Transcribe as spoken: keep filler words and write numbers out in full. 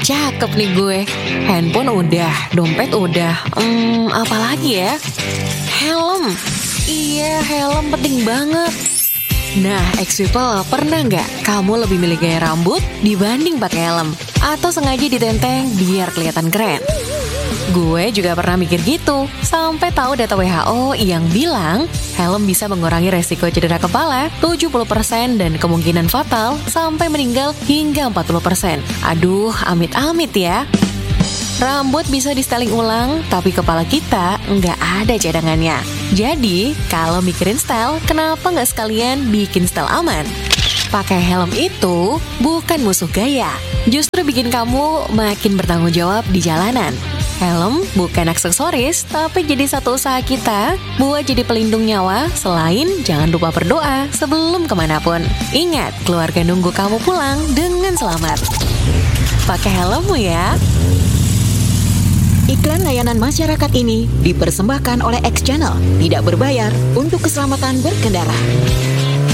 Cakep nih gue. Handphone udah, dompet udah. Hmm, apa lagi ya? Helm. Iya, helm penting banget. Nah, ex-people, pernah nggak kamu lebih milih gaya rambut dibanding pakai helm? Atau sengaja ditenteng biar kelihatan keren? Gue juga pernah mikir gitu, sampai tahu data W H O yang bilang helm bisa mengurangi resiko cedera kepala tujuh puluh persen dan kemungkinan fatal sampai meninggal hingga empat puluh persen. Aduh, amit-amit ya. Rambut bisa di-styling ulang, tapi kepala kita nggak ada cadangannya. Jadi, kalau mikirin style, kenapa nggak sekalian bikin style aman? Pakai helm itu bukan musuh gaya, justru bikin kamu makin bertanggung jawab di jalanan. Helm bukan aksesoris, tapi jadi satu usaha kita buat jadi pelindung nyawa. Selain jangan lupa berdoa sebelum kemanapun. Ingat, keluarga nunggu kamu pulang dengan selamat. Pakai helmmu ya. Iklan layanan masyarakat ini dipersembahkan oleh X Channel, tidak berbayar untuk keselamatan berkendara.